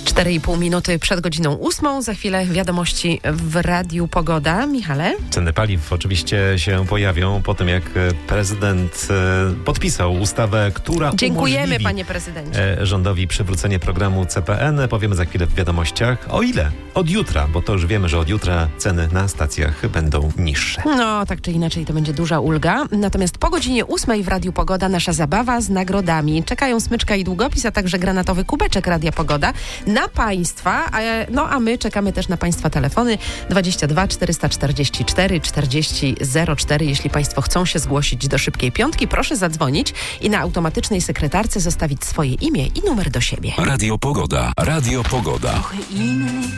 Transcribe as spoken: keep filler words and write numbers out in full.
cztery i pół minuty przed godziną ósmą. Za chwilę wiadomości w Radiu Pogoda. Michale? Ceny paliw oczywiście się pojawią po tym, jak prezydent e, podpisał ustawę, która Dziękujemy, umożliwi panie prezydencie. e, rządowi przywrócenie programu C P N. Powiemy za chwilę w wiadomościach. O ile? Od jutra, bo to już wiemy, że od jutra ceny na stacjach będą niższe. No, tak czy inaczej to będzie duża ulga. Natomiast po godzinie ósmej w Radiu Pogoda nasza zabawa z nagrodami. Czekają smyczka i długopis, a także granatowy kubeczek Radia Pogoda na Państwa. A, no a my czekamy też na Państwa telefony dwadzieścia dwa czterysta czterdzieści cztery czterdzieści zero cztery. Jeśli Państwo chcą się zgłosić do Szybkiej Piątki, proszę zadzwonić i na automatycznej sekretarce zostawić swoje imię i numer do siebie. Radio Pogoda. Radio Pogoda. Trochę inny